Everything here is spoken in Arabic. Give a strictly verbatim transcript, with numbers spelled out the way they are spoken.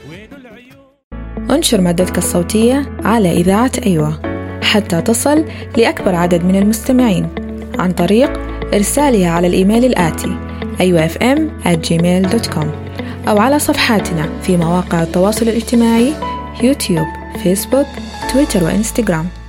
انشر مادتك الصوتية على إذاعة أيوة حتى تصل لأكبر عدد من المستمعين عن طريق إرسالها على الإيميل الآتي أيوة إف إم آت جيميل دوت كوم أو على صفحاتنا في مواقع التواصل الاجتماعي يوتيوب، فيسبوك، تويتر وإنستغرام.